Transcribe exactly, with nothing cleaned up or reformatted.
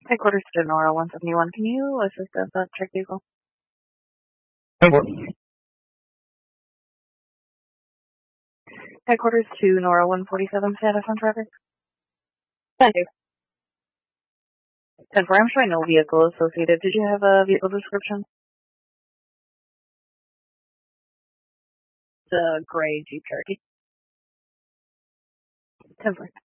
Headquarters to Nora one seventy-one. Can you assist us at check vehicle? Headquarters to Nora one forty-seven, status on traffic. Thank you. ten four, I'm showing no vehicle associated. Did you have a vehicle description? The gray Jeep Cherokee. ten four.